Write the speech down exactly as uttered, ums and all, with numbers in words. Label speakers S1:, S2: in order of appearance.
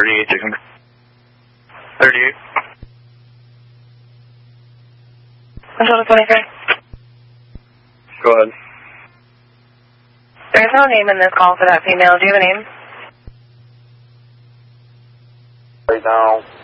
S1: thirty-eight, six hundred. thirty-eight.
S2: Until the twenty-three.
S1: Go ahead.
S2: There's no name in this call for that female. Do you have a name?
S1: Right now.